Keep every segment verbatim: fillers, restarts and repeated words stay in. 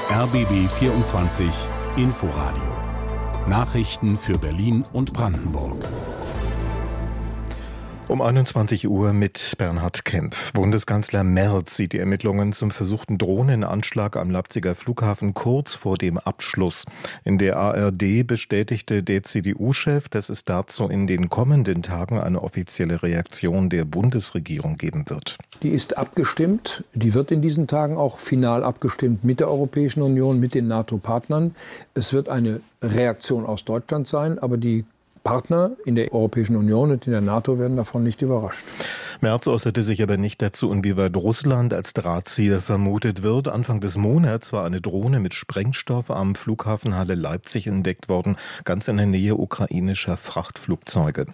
R B B vierundzwanzig Inforadio. Nachrichten für Berlin und Brandenburg. Um einundzwanzig Uhr mit Bernhard Kempf. Bundeskanzler Merz sieht die Ermittlungen zum versuchten Drohnenanschlag am Leipziger Flughafen kurz vor dem Abschluss. In der A R D bestätigte der C D U-Chef, dass es dazu in den kommenden Tagen eine offizielle Reaktion der Bundesregierung geben wird. Die ist abgestimmt. Die wird in diesen Tagen auch final abgestimmt mit der Europäischen Union, mit den NATO-Partnern. Es wird eine Reaktion aus Deutschland sein, aber die Partner in der Europäischen Union und in der NATO werden davon nicht überrascht. Merz äußerte sich aber nicht dazu, inwieweit Russland als Drahtzieher vermutet wird. Anfang des Monats war eine Drohne mit Sprengstoff am Flughafen Halle Leipzig entdeckt worden, ganz in der Nähe ukrainischer Frachtflugzeuge.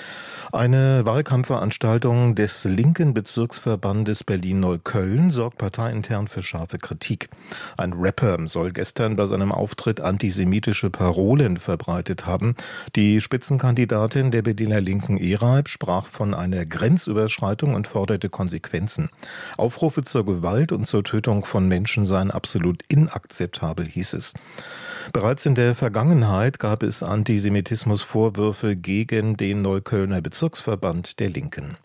Eine Wahlkampfveranstaltung des linken Bezirksverbandes Berlin-Neukölln sorgt parteiintern für scharfe Kritik. Ein Rapper soll gestern bei seinem Auftritt antisemitische Parolen verbreitet haben. Die Spitzenkandidatin der Berliner Linken Ereib sprach von einer Grenzüberschreitung und forderte Konsequenzen. Aufrufe zur Gewalt und zur Tötung von Menschen seien absolut inakzeptabel, hieß es. Bereits in der Vergangenheit gab es Antisemitismusvorwürfe gegen den Neuköllner Bezirksverband der Linken.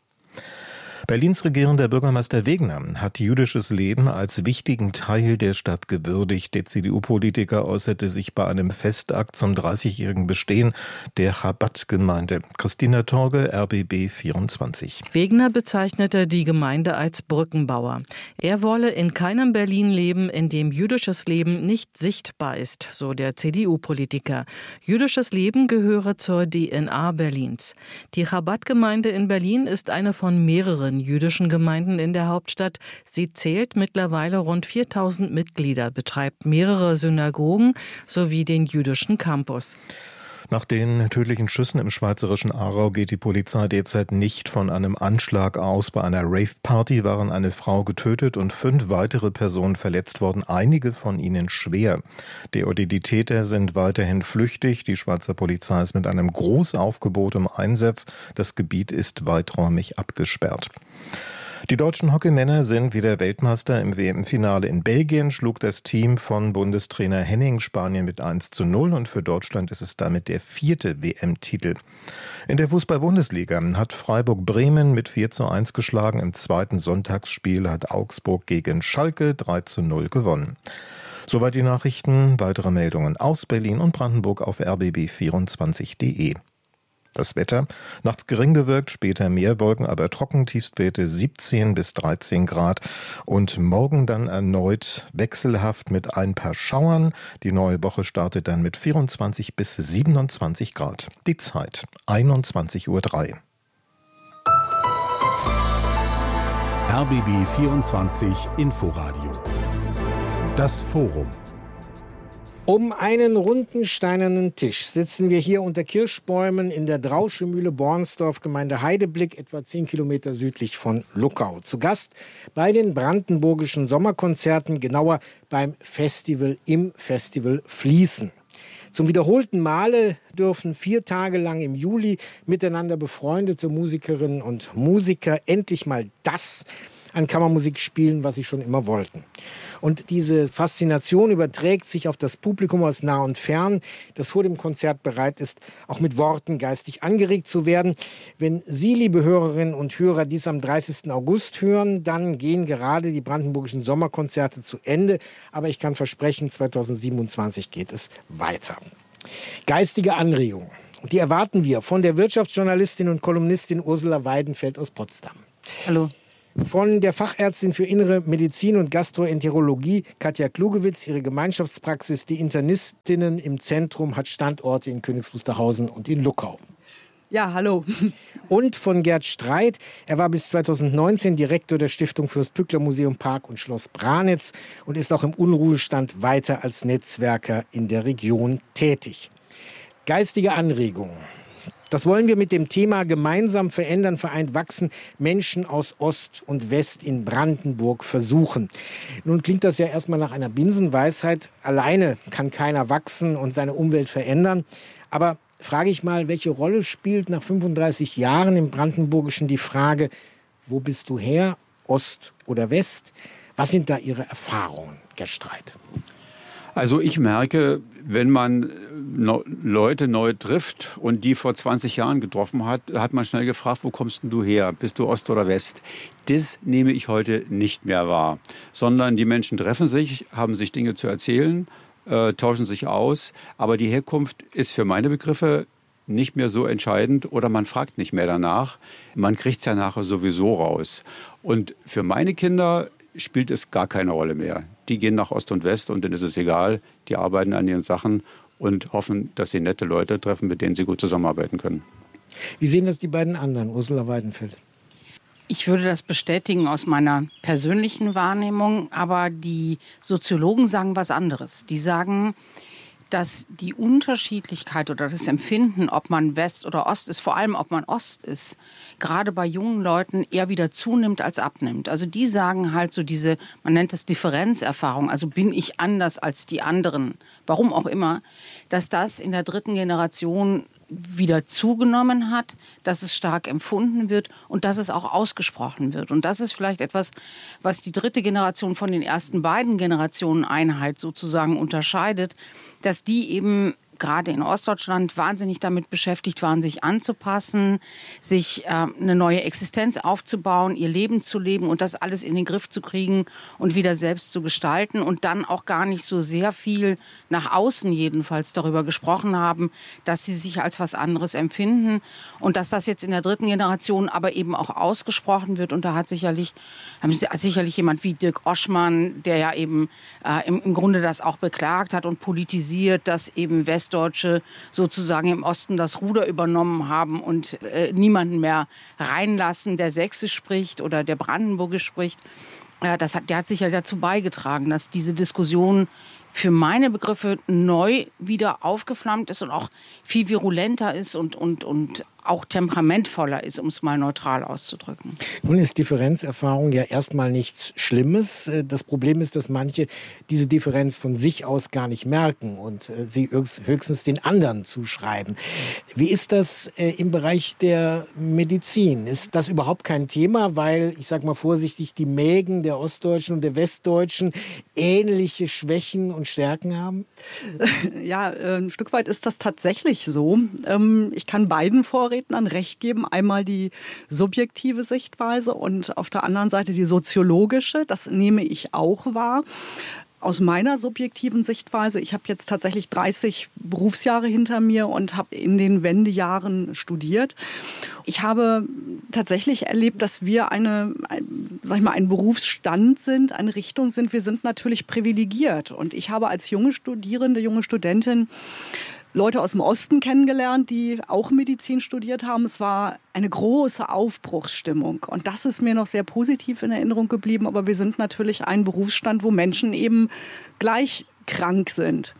Berlins regierender Bürgermeister Wegner hat jüdisches Leben als wichtigen Teil der Stadt gewürdigt. Der C D U-Politiker äußerte sich bei einem Festakt zum dreißigjährigen Bestehen der Chabad-Gemeinde. Christina Torge, R B B vierundzwanzig. Wegner bezeichnete die Gemeinde als Brückenbauer. Er wolle in keinem Berlin leben, in dem jüdisches Leben nicht sichtbar ist, so der C D U-Politiker. Jüdisches Leben gehöre zur D N A Berlins. Die Chabad-Gemeinde in Berlin ist eine von mehreren jüdischen Gemeinden in der Hauptstadt. Sie zählt mittlerweile rund viertausend Mitglieder, betreibt mehrere Synagogen sowie den jüdischen Campus. Nach den tödlichen Schüssen im schweizerischen Aarau geht die Polizei derzeit nicht von einem Anschlag aus. Bei einer Rave-Party waren eine Frau getötet und fünf weitere Personen verletzt worden, einige von ihnen schwer. Die oder die Täter sind weiterhin flüchtig. Die Schweizer Polizei ist mit einem Großaufgebot im Einsatz. Das Gebiet ist weiträumig abgesperrt. Die deutschen Hockeymänner sind wieder Weltmeister. Im W M-Finale in Belgien schlug das Team von Bundestrainer Henning Spanien mit eins zu null und für Deutschland ist es damit der vierte W M-Titel. In der Fußball-Bundesliga hat Freiburg Bremen mit vier zu eins geschlagen. Im zweiten Sonntagsspiel hat Augsburg gegen Schalke drei zu null gewonnen. Soweit die Nachrichten. Weitere Meldungen aus Berlin und Brandenburg auf r b b vierundzwanzig punkt d e. Das Wetter, nachts gering bewölkt, später mehr Wolken, aber trocken, Tiefstwerte siebzehn bis dreizehn Grad und morgen dann erneut wechselhaft mit ein paar Schauern. Die neue Woche startet dann mit vierundzwanzig bis siebenundzwanzig Grad. Die Zeit einundzwanzig Uhr drei. R B B vierundzwanzig Inforadio. Das Forum. Um einen runden steinernen Tisch sitzen wir hier unter Kirschbäumen in der Drauschemühle Bornsdorf, Gemeinde Heideblick, etwa zehn Kilometer südlich von Luckau. Zu Gast bei den brandenburgischen Sommerkonzerten, genauer beim Festival im Festival Fließen. Zum wiederholten Male dürfen vier Tage lang im Juli miteinander befreundete Musikerinnen und Musiker endlich mal das an Kammermusik spielen, was sie schon immer wollten. Und diese Faszination überträgt sich auf das Publikum aus nah und fern, das vor dem Konzert bereit ist, auch mit Worten geistig angeregt zu werden. Wenn Sie, liebe Hörerinnen und Hörer, dies am dreißigsten August hören, dann gehen gerade die brandenburgischen Sommerkonzerte zu Ende. Aber ich kann versprechen, zweitausendsiebenundzwanzig geht es weiter. Geistige Anregungen, die erwarten wir von der Wirtschaftsjournalistin und Kolumnistin Ursula Weidenfeld aus Potsdam. Hallo. Von der Fachärztin für Innere Medizin und Gastroenterologie Katja Klugewitz, ihre Gemeinschaftspraxis, die Internistinnen im Zentrum, hat Standorte in Königs Wusterhausen und in Luckau. Ja, hallo. Und von Gerd Streit, er war bis zweitausendneunzehn Direktor der Stiftung Fürst-Pückler-Museum Park und Schloss Branitz und ist auch im Unruhestand weiter als Netzwerker in der Region tätig. Geistige Anregungen. Das wollen wir mit dem Thema Gemeinsam verändern, vereint wachsen, Menschen aus Ost und West in Brandenburg versuchen. Nun klingt das ja erstmal nach einer Binsenweisheit. Alleine kann keiner wachsen und seine Umwelt verändern. Aber frage ich mal, welche Rolle spielt nach fünfunddreißig Jahren im Brandenburgischen die Frage, wo bist du her, Ost oder West? Was sind da Ihre Erfahrungen, Gerd Streit? Also ich merke, wenn man Leute neu trifft und die vor zwanzig Jahren getroffen hat, hat man schnell gefragt, wo kommst denn du her? Bist du Ost oder West? Das nehme ich heute nicht mehr wahr, sondern die Menschen treffen sich, haben sich Dinge zu erzählen, äh, tauschen sich aus, aber die Herkunft ist für meine Begriffe nicht mehr so entscheidend oder man fragt nicht mehr danach. Man kriegt es ja nachher sowieso raus. Und für meine Kinder spielt es gar keine Rolle mehr. Die gehen nach Ost und West und dann ist es egal. Die arbeiten an ihren Sachen und hoffen, dass sie nette Leute treffen, mit denen sie gut zusammenarbeiten können. Wie sehen das die beiden anderen, Ursula Weidenfeld? Ich würde das bestätigen aus meiner persönlichen Wahrnehmung, aber die Soziologen sagen was anderes. Die sagen, dass die Unterschiedlichkeit oder das Empfinden, ob man West oder Ost ist, vor allem ob man Ost ist, gerade bei jungen Leuten eher wieder zunimmt als abnimmt. Also die sagen halt so diese, man nennt es Differenzerfahrung, also bin ich anders als die anderen, warum auch immer, dass das in der dritten Generation wieder zugenommen hat, dass es stark empfunden wird und dass es auch ausgesprochen wird. Und das ist vielleicht etwas, was die dritte Generation von den ersten beiden Generationen Einheit sozusagen unterscheidet, dass die eben gerade in Ostdeutschland wahnsinnig damit beschäftigt waren, sich anzupassen, sich äh, eine neue Existenz aufzubauen, ihr Leben zu leben und das alles in den Griff zu kriegen und wieder selbst zu gestalten und dann auch gar nicht so sehr viel nach außen jedenfalls darüber gesprochen haben, dass sie sich als was anderes empfinden und dass das jetzt in der dritten Generation aber eben auch ausgesprochen wird. Und da hat sicherlich, hat sicherlich jemand wie Dirk Oschmann, der ja eben äh, im, im Grunde das auch beklagt hat und politisiert, dass eben West Deutsche sozusagen im Osten das Ruder übernommen haben und äh, niemanden mehr reinlassen, der Sächsisch spricht oder der Brandenburgisch spricht. Äh, das hat, der hat sicher dazu beigetragen, dass diese Diskussion für meine Begriffe neu wieder aufgeflammt ist und auch viel virulenter ist und, und, und auch temperamentvoller ist, um es mal neutral auszudrücken. Nun ist Differenzerfahrung ja erstmal nichts Schlimmes. Das Problem ist, dass manche diese Differenz von sich aus gar nicht merken und sie höchstens den anderen zuschreiben. Wie ist das im Bereich der Medizin? Ist das überhaupt kein Thema, weil, ich sage mal vorsichtig, die Mägen der Ostdeutschen und der Westdeutschen ähnliche Schwächen und Stärken haben? Ja, ein Stück weit ist das tatsächlich so. Ich kann beiden Vorrednern recht geben. Einmal die subjektive Sichtweise und auf der anderen Seite die soziologische. Das nehme ich auch wahr. Aus meiner subjektiven Sichtweise, ich habe jetzt tatsächlich dreißig Berufsjahre hinter mir und habe in den Wendejahren studiert. Ich habe tatsächlich erlebt, dass wir eine, ein, sag ich mal, ein Berufsstand sind, eine Richtung sind. Wir sind natürlich privilegiert. Und ich habe als junge Studierende, junge Studentin Leute aus dem Osten kennengelernt, die auch Medizin studiert haben. Es war eine große Aufbruchsstimmung. Und das ist mir noch sehr positiv in Erinnerung geblieben. Aber wir sind natürlich ein Berufsstand, wo Menschen eben gleich krank sind.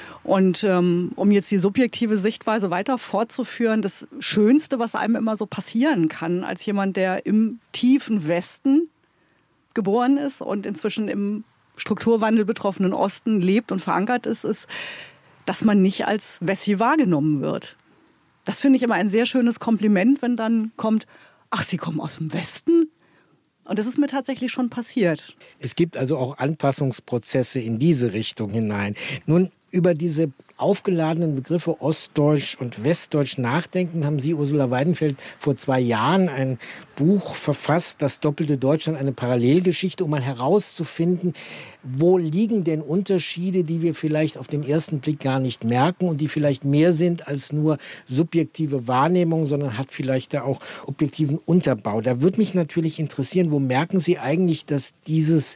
Und ähm, um jetzt die subjektive Sichtweise weiter fortzuführen, das Schönste, was einem immer so passieren kann, als jemand, der im tiefen Westen geboren ist und inzwischen im Strukturwandel betroffenen Osten lebt und verankert ist, ist, dass man nicht als Wessi wahrgenommen wird. Das finde ich immer ein sehr schönes Kompliment, wenn dann kommt, ach, Sie kommen aus dem Westen? Und das ist mir tatsächlich schon passiert. Es gibt also auch Anpassungsprozesse in diese Richtung hinein. Nun, über diese aufgeladenen Begriffe Ostdeutsch und Westdeutsch nachdenken, haben Sie, Ursula Weidenfeld, vor zwei Jahren ein Buch verfasst, Das doppelte Deutschland, eine Parallelgeschichte, um mal herauszufinden, wo liegen denn Unterschiede, die wir vielleicht auf den ersten Blick gar nicht merken und die vielleicht mehr sind als nur subjektive Wahrnehmung, sondern hat vielleicht da auch objektiven Unterbau. Da würde mich natürlich interessieren, wo merken Sie eigentlich, dass dieses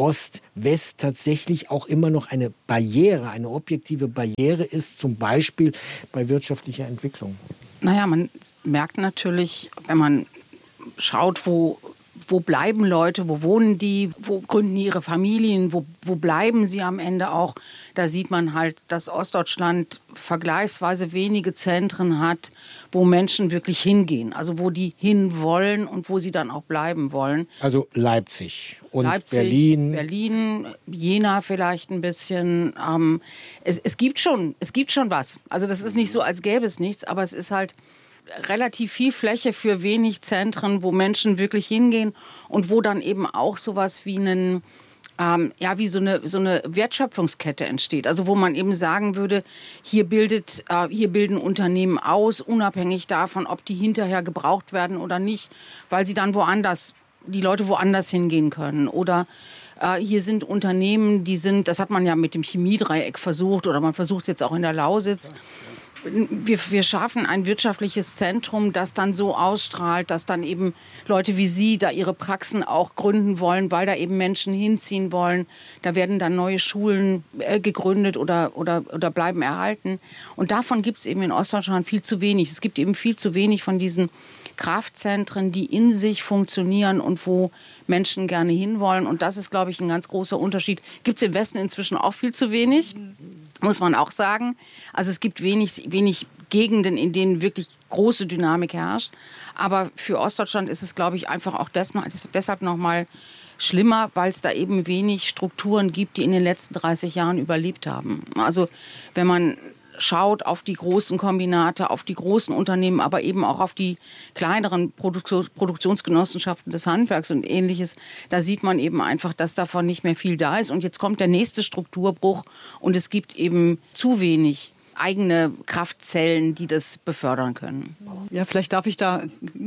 Ost-West tatsächlich auch immer noch eine Barriere, eine objektive Barriere ist, zum Beispiel bei wirtschaftlicher Entwicklung? Naja, man merkt natürlich, wenn man schaut, wo, wo bleiben Leute, wo wohnen die, wo gründen die ihre Familien, wo, wo bleiben sie am Ende auch. Da sieht man halt, dass Ostdeutschland vergleichsweise wenige Zentren hat, wo Menschen wirklich hingehen. Also wo die hinwollen und wo sie dann auch bleiben wollen. Also Leipzig und Leipzig, Berlin. Berlin, Jena vielleicht ein bisschen. Ähm, es, es gibt schon, es gibt schon was. Also das ist nicht so, als gäbe es nichts, aber es ist halt relativ viel Fläche für wenig Zentren, wo Menschen wirklich hingehen und wo dann eben auch sowas wie ein ähm, ja, wie so eine, so eine Wertschöpfungskette entsteht. Also wo man eben sagen würde, hier, bildet, äh, hier bilden Unternehmen aus, unabhängig davon, ob die hinterher gebraucht werden oder nicht, weil sie dann woanders, die Leute woanders hingehen können. Oder äh, hier sind Unternehmen, die sind, das hat man ja mit dem Chemiedreieck versucht oder man versucht es jetzt auch in der Lausitz. Wir, wir schaffen ein wirtschaftliches Zentrum, das dann so ausstrahlt, dass dann eben Leute wie Sie da ihre Praxen auch gründen wollen, weil da eben Menschen hinziehen wollen. Da werden dann neue Schulen äh, gegründet oder, oder, oder bleiben erhalten. Und davon gibt es eben in Ostdeutschland viel zu wenig. Es gibt eben viel zu wenig von diesen Kraftzentren, die in sich funktionieren und wo Menschen gerne hinwollen. Und das ist, glaube ich, ein ganz großer Unterschied. Gibt es im Westen inzwischen auch viel zu wenig, muss man auch sagen. Also es gibt wenig, wenig Gegenden, in denen wirklich große Dynamik herrscht. Aber für Ostdeutschland ist es, glaube ich, einfach auch des, deshalb noch mal schlimmer, weil es da eben wenig Strukturen gibt, die in den letzten dreißig Jahren überlebt haben. Also wenn man schaut auf die großen Kombinate, auf die großen Unternehmen, aber eben auch auf die kleineren Produk- Produktionsgenossenschaften des Handwerks und Ähnliches, da sieht man eben einfach, dass davon nicht mehr viel da ist. Und jetzt kommt der nächste Strukturbruch und es gibt eben zu wenig eigene Kraftzellen, die das befördern können. Ja, vielleicht darf ich da,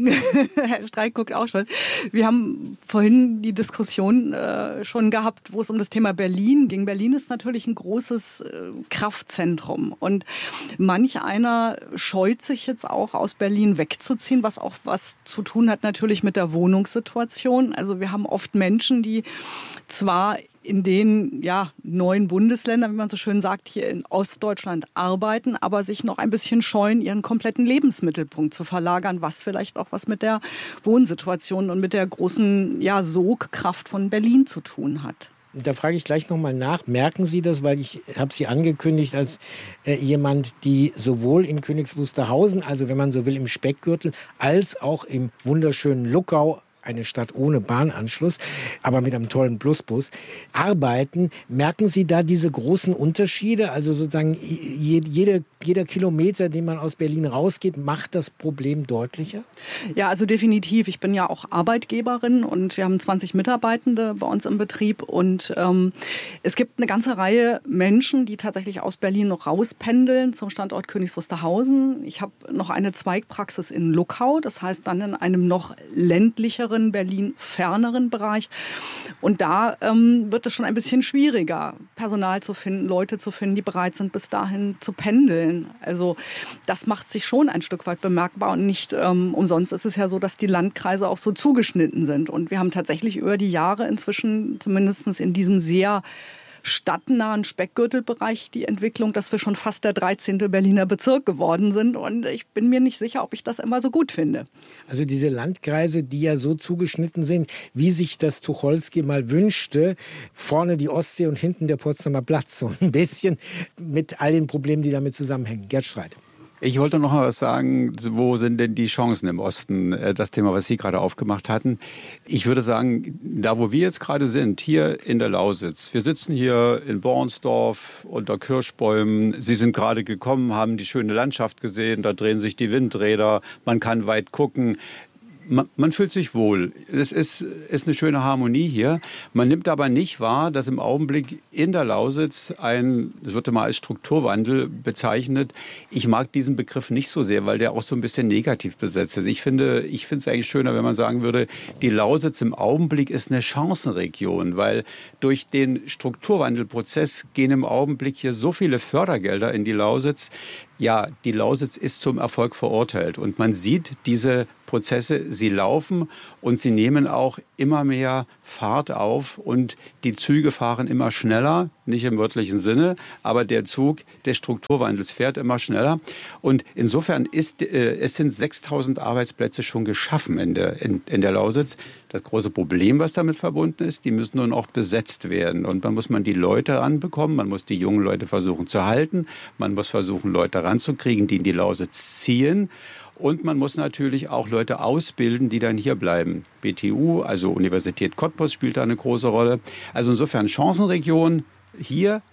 Herr Streik guckt auch schon. Wir haben vorhin die Diskussion äh, schon gehabt, wo es um das Thema Berlin ging. Berlin ist natürlich ein großes äh, Kraftzentrum und manch einer scheut sich jetzt auch aus Berlin wegzuziehen, was auch was zu tun hat natürlich mit der Wohnungssituation. Also wir haben oft Menschen, die zwar in den ja, neuen Bundesländern, wie man so schön sagt, hier in Ostdeutschland arbeiten, aber sich noch ein bisschen scheuen, ihren kompletten Lebensmittelpunkt zu verlagern, was vielleicht auch was mit der Wohnsituation und mit der großen ja, Sogkraft von Berlin zu tun hat. Da frage ich gleich nochmal nach. Merken Sie das, weil ich habe Sie angekündigt als äh, jemand, die sowohl in Königs Wusterhausen, also wenn man so will im Speckgürtel, als auch im wunderschönen Luckau, eine Stadt ohne Bahnanschluss, aber mit einem tollen Plusbus, arbeiten. Merken Sie da diese großen Unterschiede? Also sozusagen jede, jeder Kilometer, den man aus Berlin rausgeht, macht das Problem deutlicher? Ja, also definitiv. Ich bin ja auch Arbeitgeberin und wir haben zwanzig Mitarbeitende bei uns im Betrieb und ähm, es gibt eine ganze Reihe Menschen, die tatsächlich aus Berlin noch rauspendeln zum Standort Königs Wusterhausen. Ich habe noch eine Zweigpraxis in Luckau, das heißt dann in einem noch ländlicheren, Berlin ferneren Bereich. Und da ähm, wird es schon ein bisschen schwieriger, Personal zu finden, Leute zu finden, die bereit sind, bis dahin zu pendeln. Also das macht sich schon ein Stück weit bemerkbar und nicht ähm, umsonst ist es ja so, dass die Landkreise auch so zugeschnitten sind. Und wir haben tatsächlich über die Jahre inzwischen zumindest in diesem sehr stadtnahen Speckgürtelbereich die Entwicklung, dass wir schon fast der dreizehnte Berliner Bezirk geworden sind. Und ich bin mir nicht sicher, ob ich das immer so gut finde. Also diese Landkreise, die ja so zugeschnitten sind, wie sich das Tucholsky mal wünschte, vorne die Ostsee und hinten der Potsdamer Platz, so ein bisschen mit all den Problemen, die damit zusammenhängen. Gerd Streit. Ich wollte noch mal was sagen, wo sind denn die Chancen im Osten, das Thema, was Sie gerade aufgemacht hatten. Ich würde sagen, da wo wir jetzt gerade sind, hier in der Lausitz, wir sitzen hier in Bornsdorf unter Kirschbäumen, Sie sind gerade gekommen, haben die schöne Landschaft gesehen, da drehen sich die Windräder, man kann weit gucken. Man, man fühlt sich wohl. Es ist, ist eine schöne Harmonie hier. Man nimmt aber nicht wahr, dass im Augenblick in der Lausitz ein, das wird immer als Strukturwandel bezeichnet. Ich mag diesen Begriff nicht so sehr, weil der auch so ein bisschen negativ besetzt ist. Ich finde, ich finde es eigentlich schöner, wenn man sagen würde, die Lausitz im Augenblick ist eine Chancenregion, weil durch den Strukturwandelprozess gehen im Augenblick hier so viele Fördergelder in die Lausitz. Ja, die Lausitz ist zum Erfolg verurteilt und man sieht diese Prozesse, sie laufen und sie nehmen auch immer mehr Fahrt auf und die Züge fahren immer schneller, nicht im wörtlichen Sinne, aber der Zug des Strukturwandels fährt immer schneller und insofern ist, äh, es sind sechstausend Arbeitsplätze schon geschaffen in der, in, in der Lausitz. Das große Problem, was damit verbunden ist, die müssen nun auch besetzt werden und dann muss man die Leute ranbekommen, man muss die jungen Leute versuchen zu halten, man muss versuchen, Leute ranzukriegen, die in die Lausitz ziehen. Und man muss natürlich auch Leute ausbilden, die dann hier bleiben. B T U, also Universität Cottbus, spielt da eine große Rolle. Also insofern Chancenregion. Hier geht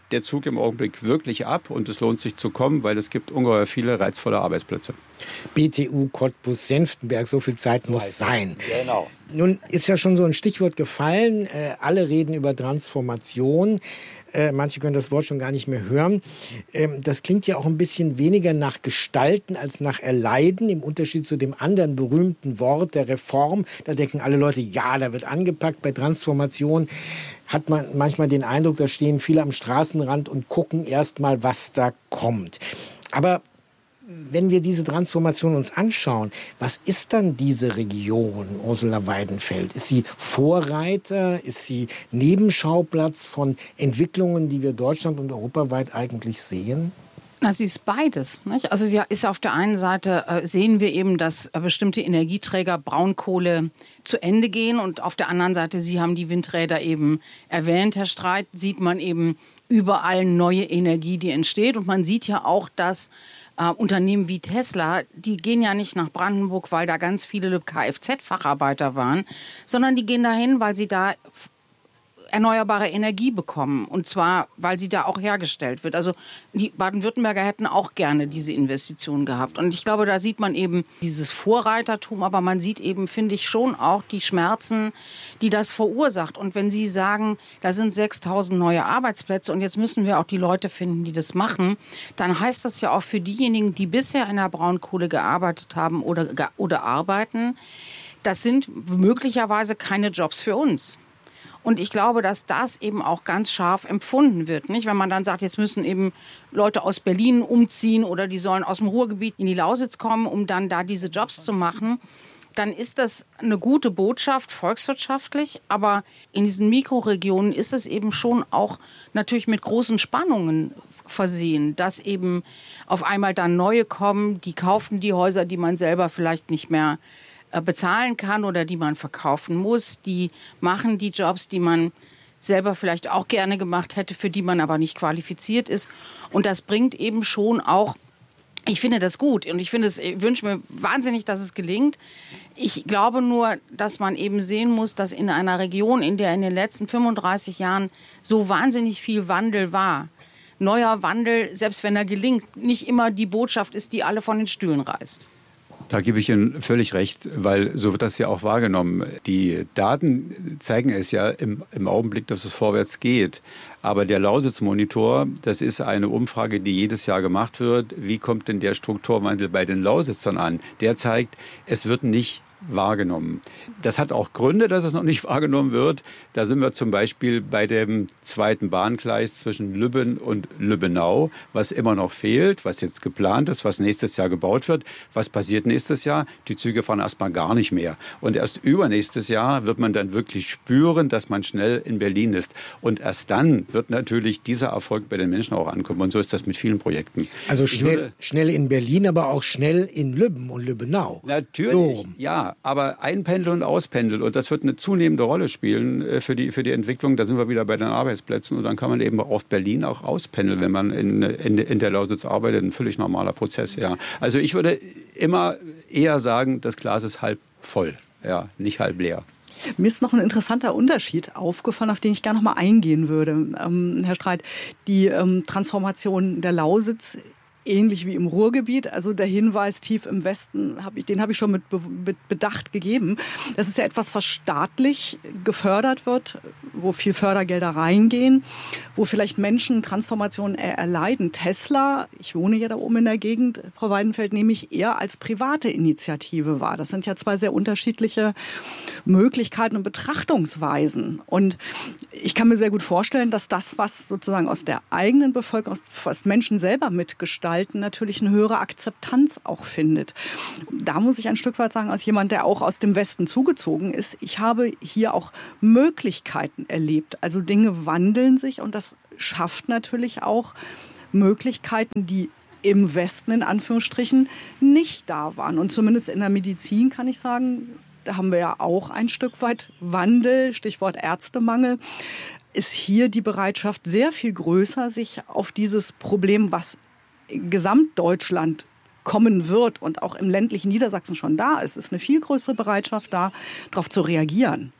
der Zug im Augenblick wirklich ab und es lohnt sich zu kommen, weil es gibt ungeheuer viele reizvolle Arbeitsplätze. B T U Cottbus-Senftenberg, so viel Zeit muss sein. Genau. Nun ist ja schon so ein Stichwort gefallen. Äh, alle reden über Transformation. Äh, manche können das Wort schon gar nicht mehr hören. Ähm, das klingt ja auch ein bisschen weniger nach Gestalten als nach Erleiden, im Unterschied zu dem anderen berühmten Wort der Reform. Da denken alle Leute, ja, da wird angepackt. Bei Transformation hat man manchmal den Eindruck, da stehen viele am Straßenrand und gucken erst mal, was da kommt. Aber wenn wir diese Transformation uns anschauen, was ist dann diese Region, Ursula Weidenfeld? Ist sie Vorreiter? Ist sie Nebenschauplatz von Entwicklungen, die wir deutschland- und europaweit eigentlich sehen? Na, sie ist beides. Nicht? Also sie ist auf der einen Seite, äh, sehen wir eben, dass äh, bestimmte Energieträger, Braunkohle, zu Ende gehen. Und auf der anderen Seite, Sie haben die Windräder eben erwähnt, Herr Streit, sieht man eben überall neue Energie, die entsteht. Und man sieht ja auch, dass Uh, Unternehmen wie Tesla, die gehen ja nicht nach Brandenburg, weil da ganz viele Kfz-Facharbeiter waren, sondern die gehen dahin, weil sie da erneuerbare Energie bekommen. Und zwar, weil sie da auch hergestellt wird. Also die Baden-Württemberger hätten auch gerne diese Investitionen gehabt. Und ich glaube, da sieht man eben dieses Vorreitertum, aber man sieht eben, finde ich, schon auch die Schmerzen, die das verursacht. Und wenn Sie sagen, da sind sechstausend neue Arbeitsplätze und jetzt müssen wir auch die Leute finden, die das machen, dann heißt das ja auch für diejenigen, die bisher in der Braunkohle gearbeitet haben oder, oder arbeiten, das sind möglicherweise keine Jobs für uns. Und ich glaube, dass das eben auch ganz scharf empfunden wird. Nicht? Wenn man dann sagt, jetzt müssen eben Leute aus Berlin umziehen oder die sollen aus dem Ruhrgebiet in die Lausitz kommen, um dann da diese Jobs zu machen, dann ist das eine gute Botschaft volkswirtschaftlich. Aber in diesen Mikroregionen ist es eben schon auch natürlich mit großen Spannungen versehen, dass eben auf einmal dann neue kommen, die kaufen die Häuser, die man selber vielleicht nicht mehr bezahlen kann oder die man verkaufen muss. Die machen die Jobs, die man selber vielleicht auch gerne gemacht hätte, für die man aber nicht qualifiziert ist. Und das bringt eben schon auch, ich finde das gut und ich finde es, ich wünsche mir wahnsinnig, dass es gelingt. Ich glaube nur, dass man eben sehen muss, dass in einer Region, in der in den letzten fünfunddreißig Jahren so wahnsinnig viel Wandel war, neuer Wandel, selbst wenn er gelingt, nicht immer die Botschaft ist, die alle von den Stühlen reißt. Da gebe ich Ihnen völlig recht, weil so wird das ja auch wahrgenommen. Die Daten zeigen es ja im, im Augenblick, dass es vorwärts geht. Aber der Lausitz-Monitor, das ist eine Umfrage, die jedes Jahr gemacht wird. Wie kommt denn der Strukturwandel bei den Lausitzern an? Der zeigt, es wird nicht wahrgenommen. Das hat auch Gründe, dass es noch nicht wahrgenommen wird. Da sind wir zum Beispiel bei dem zweiten Bahngleis zwischen Lübben und Lübbenau, was immer noch fehlt, was jetzt geplant ist, was nächstes Jahr gebaut wird. Was passiert nächstes Jahr? Die Züge fahren erstmal gar nicht mehr. Und erst übernächstes Jahr wird man dann wirklich spüren, dass man schnell in Berlin ist. Und erst dann wird natürlich dieser Erfolg bei den Menschen auch ankommen. Und so ist das mit vielen Projekten. Also schnell, schnell in Berlin, aber auch schnell in Lübben und Lübbenau. Natürlich, so. Ja. Aber Einpendeln und Auspendeln, und das wird eine zunehmende Rolle spielen für die, für die Entwicklung. Da sind wir wieder bei den Arbeitsplätzen und dann kann man eben auf Berlin auch auspendeln, wenn man in, in, in der Lausitz arbeitet. Ein völlig normaler Prozess, ja. Also ich würde immer eher sagen, das Glas ist halb voll, ja, nicht halb leer. Mir ist noch ein interessanter Unterschied aufgefallen, auf den ich gerne noch mal eingehen würde. Ähm, Herr Streit, die ähm, Transformation der Lausitz, ähnlich wie im Ruhrgebiet, also der Hinweis tief im Westen, hab ich, den habe ich schon mit, Be- mit Bedacht gegeben. Das ist ja etwas, was staatlich gefördert wird, wo viel Fördergelder reingehen, wo vielleicht Menschen Transformationen erleiden. Tesla, ich wohne ja da oben in der Gegend, Frau Weidenfeld, nehme ich eher als private Initiative wahr. Das sind ja zwei sehr unterschiedliche Möglichkeiten und Betrachtungsweisen. Und ich kann mir sehr gut vorstellen, dass das, was sozusagen aus der eigenen Bevölkerung, was Menschen selber mitgestalten, natürlich eine höhere Akzeptanz auch findet. Da muss ich ein Stück weit sagen, als jemand, der auch aus dem Westen zugezogen ist, ich habe hier auch Möglichkeiten erlebt. Also Dinge wandeln sich und das schafft natürlich auch Möglichkeiten, die im Westen in Anführungsstrichen nicht da waren. Und zumindest in der Medizin kann ich sagen, da haben wir ja auch ein Stück weit Wandel, Stichwort Ärztemangel, ist hier die Bereitschaft sehr viel größer, sich auf dieses Problem, was Gesamtdeutschland kommen wird und auch im ländlichen Niedersachsen schon da ist, ist eine viel größere Bereitschaft da, darauf zu reagieren.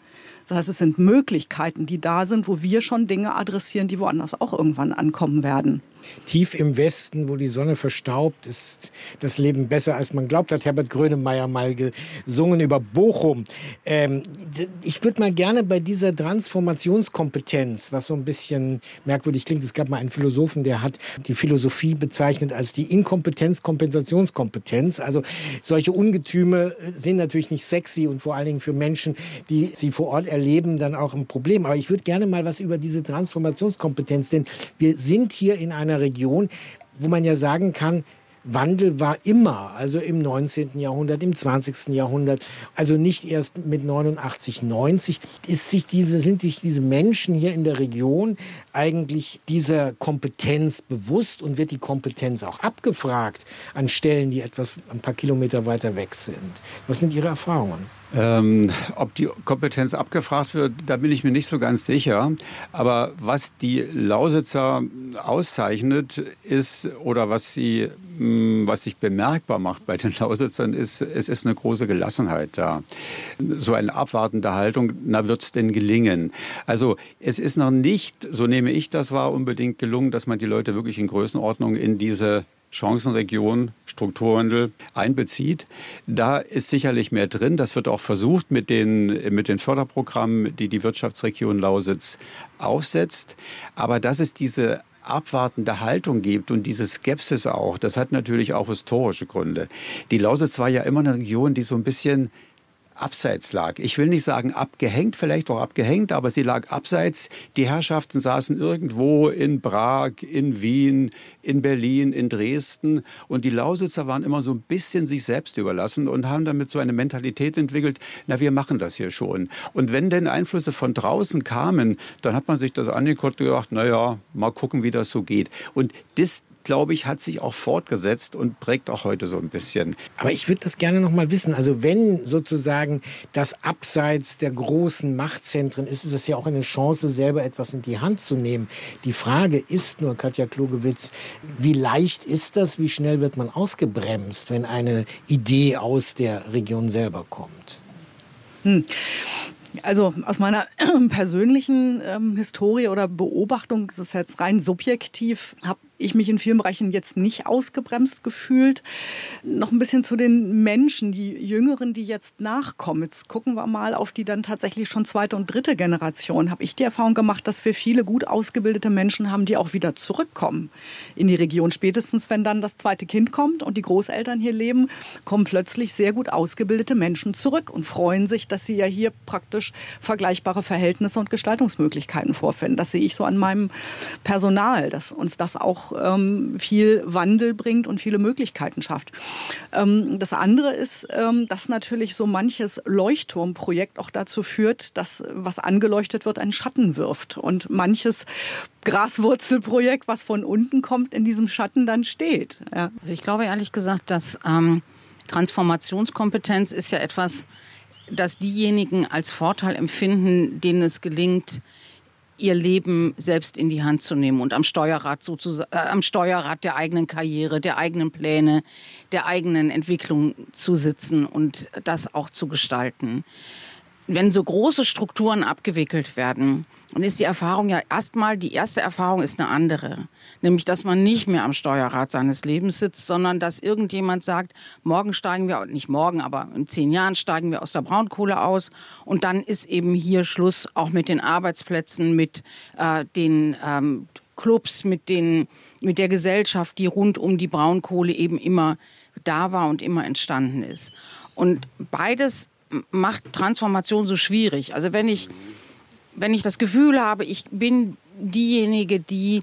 Das heißt, es sind Möglichkeiten, die da sind, wo wir schon Dinge adressieren, die woanders auch irgendwann ankommen werden. Tief im Westen, wo die Sonne verstaubt, ist das Leben besser, als man glaubt, hat Herbert Grönemeyer mal gesungen über Bochum. Ähm, ich würde mal gerne bei dieser Transformationskompetenz, was so ein bisschen merkwürdig klingt, es gab mal einen Philosophen, der hat die Philosophie bezeichnet als die Inkompetenz-Kompensationskompetenz. Also solche Ungetüme sind natürlich nicht sexy und vor allen Dingen für Menschen, die sie vor Ort erleben, dann auch ein Problem. Aber ich würde gerne mal was über diese Transformationskompetenz, denn wir sind hier in einer Region, wo man ja sagen kann, Wandel war immer, also im neunzehnten Jahrhundert, im zwanzigsten Jahrhundert, also nicht erst mit neunundachtzig, neunzig, ist sich diese, sind sich diese Menschen hier in der Region eigentlich dieser Kompetenz bewusst und wird die Kompetenz auch abgefragt an Stellen, die etwas ein paar Kilometer weiter weg sind. Was sind Ihre Erfahrungen? Ähm, ob die Kompetenz abgefragt wird, da bin ich mir nicht so ganz sicher. Aber was die Lausitzer auszeichnet ist, oder was sie, was sich bemerkbar macht bei den Lausitzern, ist, es ist eine große Gelassenheit da. So eine abwartende Haltung, na, wird's denn gelingen? Also es ist noch nicht, so nehme ich das wahr, unbedingt gelungen, dass man die Leute wirklich in Größenordnung in diese Chancenregion, Strukturwandel einbezieht. Da ist sicherlich mehr drin. Das wird auch versucht mit den, mit den Förderprogrammen, die die Wirtschaftsregion Lausitz aufsetzt. Aber dass es diese abwartende Haltung gibt und diese Skepsis auch, das hat natürlich auch historische Gründe. Die Lausitz war ja immer eine Region, die so ein bisschen abseits lag. Ich will nicht sagen abgehängt, vielleicht auch abgehängt, aber sie lag abseits. Die Herrschaften saßen irgendwo in Prag, in Wien, in Berlin, in Dresden, und die Lausitzer waren immer so ein bisschen sich selbst überlassen und haben damit so eine Mentalität entwickelt, na, wir machen das hier schon. Und wenn denn Einflüsse von draußen kamen, dann hat man sich das angeguckt und gedacht, na ja, mal gucken, wie das so geht. Und das, glaube ich, hat sich auch fortgesetzt und prägt auch heute so ein bisschen. Aber ich würde das gerne noch mal wissen. Also wenn sozusagen das abseits der großen Machtzentren ist, ist es ja auch eine Chance, selber etwas in die Hand zu nehmen. Die Frage ist nur, Katja Klogewitz, wie leicht ist das, wie schnell wird man ausgebremst, wenn eine Idee aus der Region selber kommt? Hm. Also aus meiner persönlichen ähm, Historie oder Beobachtung, das ist jetzt rein subjektiv, habe ich mich in vielen Bereichen jetzt nicht ausgebremst gefühlt. Noch ein bisschen zu den Menschen, die Jüngeren, die jetzt nachkommen. Jetzt gucken wir mal auf die dann tatsächlich schon zweite und dritte Generation. Habe ich die Erfahrung gemacht, dass wir viele gut ausgebildete Menschen haben, die auch wieder zurückkommen in die Region. Spätestens, wenn dann das zweite Kind kommt und die Großeltern hier leben, kommen plötzlich sehr gut ausgebildete Menschen zurück und freuen sich, dass sie ja hier praktisch vergleichbare Verhältnisse und Gestaltungsmöglichkeiten vorfinden. Das sehe ich so an meinem Personal, dass uns das auch ähm, viel Wandel bringt und viele Möglichkeiten schafft. Ähm, das andere ist, ähm, dass natürlich so manches Leuchtturmprojekt auch dazu führt, dass was angeleuchtet wird, einen Schatten wirft und manches Graswurzelprojekt, was von unten kommt, in diesem Schatten dann steht. Ja. Also ich glaube ehrlich gesagt, dass ähm, Transformationskompetenz ist ja etwas, dass diejenigen als Vorteil empfinden, denen es gelingt, ihr Leben selbst in die Hand zu nehmen und am Steuerrad sozusagen, äh, am Steuerrad der eigenen Karriere, der eigenen Pläne, der eigenen Entwicklung zu sitzen und das auch zu gestalten. Wenn so große Strukturen abgewickelt werden, dann ist die Erfahrung ja erstmal, die erste Erfahrung ist eine andere. Nämlich, dass man nicht mehr am Steuerrad seines Lebens sitzt, sondern dass irgendjemand sagt, morgen steigen wir, nicht morgen, aber in zehn Jahren steigen wir aus der Braunkohle aus. Und dann ist eben hier Schluss auch mit den Arbeitsplätzen, mit äh, den ähm, Clubs, mit, den, mit der Gesellschaft, die rund um die Braunkohle eben immer da war und immer entstanden ist. Und beides macht Transformation so schwierig. Also wenn ich, wenn ich das Gefühl habe, ich bin diejenige, die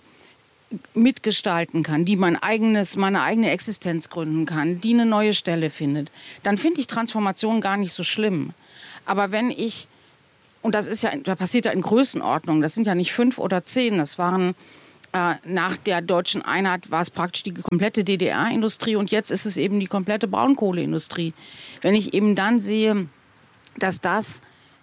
mitgestalten kann, die mein eigenes, meine eigene Existenz gründen kann, die eine neue Stelle findet, dann finde ich Transformation gar nicht so schlimm. Aber wenn ich, und das ist ja, da passiert ja in Größenordnung, das sind ja nicht fünf oder zehn, das waren nach der deutschen Einheit war es praktisch die komplette D D R-Industrie und jetzt ist es eben die komplette Braunkohleindustrie. Wenn ich eben dann sehe, dass das,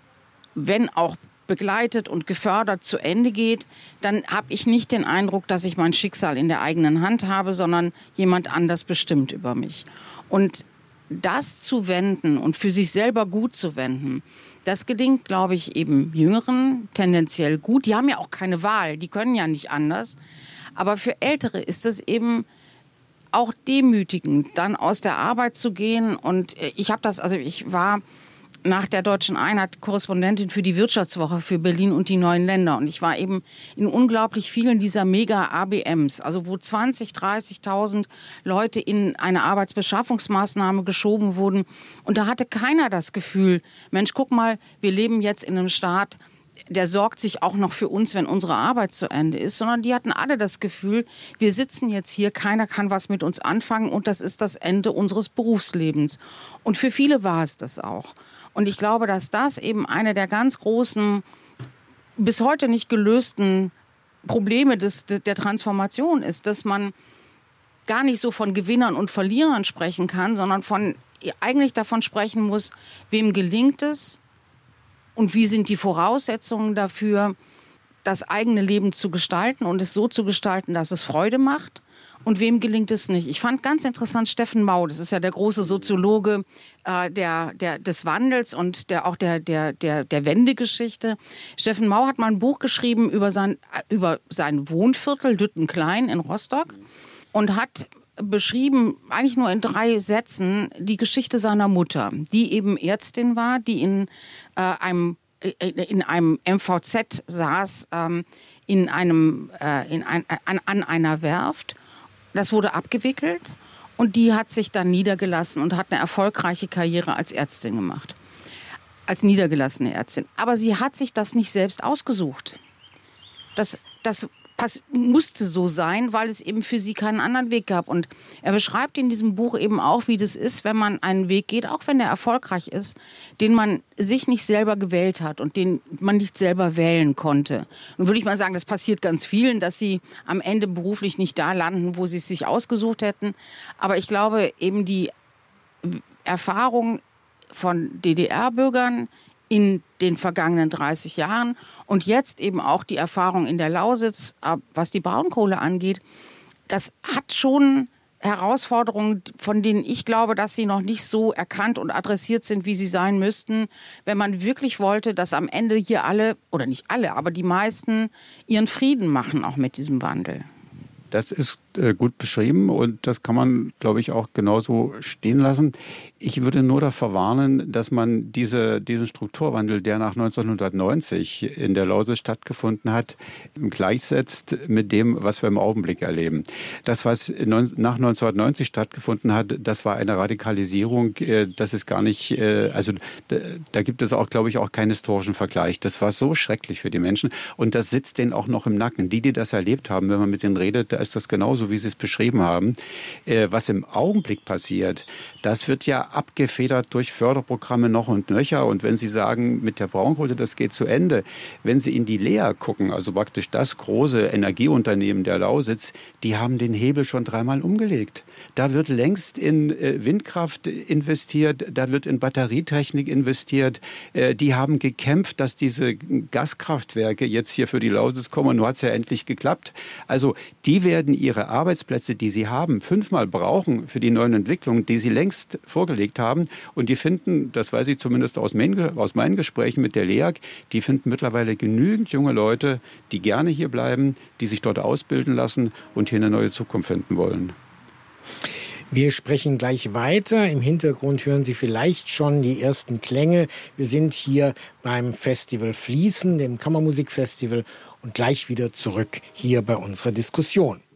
wenn auch begleitet und gefördert zu Ende geht, dann habe ich nicht den Eindruck, dass ich mein Schicksal in der eigenen Hand habe, sondern jemand anders bestimmt über mich. Und das zu wenden und für sich selber gut zu wenden, Das gelingt, glaube ich, eben Jüngeren tendenziell gut. Die haben ja auch keine Wahl, die können ja nicht anders. Aber für Ältere ist es eben auch demütigend, dann aus der Arbeit zu gehen. Und ich habe das, also ich war nach der Deutschen Einheit Korrespondentin für die Wirtschaftswoche für Berlin und die neuen Länder. Und ich war eben in unglaublich vielen dieser Mega-A B Ms, also wo zwanzig, dreißigtausend Leute in eine Arbeitsbeschaffungsmaßnahme geschoben wurden. Und da hatte keiner das Gefühl, Mensch, guck mal, wir leben jetzt in einem Staat, der sorgt sich auch noch für uns, wenn unsere Arbeit zu Ende ist, sondern die hatten alle das Gefühl, wir sitzen jetzt hier, keiner kann was mit uns anfangen und das ist das Ende unseres Berufslebens. Und für viele war es das auch. Und ich glaube, dass das eben eine der ganz großen, bis heute nicht gelösten Probleme des, der Transformation ist, dass man gar nicht so von Gewinnern und Verlierern sprechen kann, sondern von, eigentlich davon sprechen muss, wem gelingt es und wie sind die Voraussetzungen dafür, das eigene Leben zu gestalten und es so zu gestalten, dass es Freude macht. Und wem gelingt es nicht? Ich fand ganz interessant Steffen Mau, das ist ja der große Soziologe äh, der, der, des Wandels und der, auch der, der, der, der Wendegeschichte. Steffen Mau hat mal ein Buch geschrieben über sein, über sein Wohnviertel Lüttenklein in Rostock und hat beschrieben, eigentlich nur in drei Sätzen, die Geschichte seiner Mutter, die eben Ärztin war, die in äh, einem in einem M V Z saß, ähm, in einem, äh, in ein, an, an einer Werft. Das wurde abgewickelt und die hat sich dann niedergelassen und hat eine erfolgreiche Karriere als Ärztin gemacht. Als niedergelassene Ärztin. Aber sie hat sich das nicht selbst ausgesucht. Das, das pass- musste so sein, weil es eben für sie keinen anderen Weg gab. Und er beschreibt in diesem Buch eben auch, wie das ist, wenn man einen Weg geht, auch wenn der erfolgreich ist, den man sich nicht selber gewählt hat und den man nicht selber wählen konnte. Und würde ich mal sagen, das passiert ganz vielen, dass sie am Ende beruflich nicht da landen, wo sie es sich ausgesucht hätten. Aber ich glaube, eben die Erfahrung von D D R-Bürgern in den vergangenen dreißig Jahren und jetzt eben auch die Erfahrung in der Lausitz, was die Braunkohle angeht, das hat schon Herausforderungen, von denen ich glaube, dass sie noch nicht so erkannt und adressiert sind, wie sie sein müssten, wenn man wirklich wollte, dass am Ende hier alle, oder nicht alle, aber die meisten ihren Frieden machen, auch mit diesem Wandel. Das ist äh, gut beschrieben und das kann man, glaube ich, auch genauso stehen lassen. Ich würde nur davor warnen, dass man diese, diesen Strukturwandel, der nach neunzehnhundertneunzig in der Lausitz stattgefunden hat, gleichsetzt mit dem, was wir im Augenblick erleben. Das, was nach neunzehnhundertneunzig stattgefunden hat, das war eine Radikalisierung. Äh, das ist gar nicht, äh, also da, da gibt es auch, glaube ich, auch keinen historischen Vergleich. Das war so schrecklich für die Menschen und das sitzt denen auch noch im Nacken. Die, die das erlebt haben, wenn man mit denen redet, da ist das genauso, wie Sie es beschrieben haben. Äh, was im Augenblick passiert, das wird ja abgefedert durch Förderprogramme noch und nöcher. Und wenn Sie sagen, mit der Braunkohle, das geht zu Ende, wenn Sie in die L E A gucken, also praktisch das große Energieunternehmen der Lausitz, die haben den Hebel schon dreimal umgelegt. Da wird längst in äh, Windkraft investiert, da wird in Batterietechnik investiert. Äh, die haben gekämpft, dass diese Gaskraftwerke jetzt hier für die Lausitz kommen. Und nun hat es ja endlich geklappt. Also die werden ihre Arbeitsplätze, die sie haben, fünfmal brauchen für die neuen Entwicklungen, die sie längst vorgelegt haben. Und die finden, das weiß ich zumindest aus meinen, aus meinen Gesprächen mit der L E A G, die finden mittlerweile genügend junge Leute, die gerne hier bleiben, die sich dort ausbilden lassen und hier eine neue Zukunft finden wollen. Wir sprechen gleich weiter. Im Hintergrund hören Sie vielleicht schon die ersten Klänge. Wir sind hier beim Festival Fließen, dem Kammermusikfestival, und gleich wieder zurück hier bei unserer Diskussion.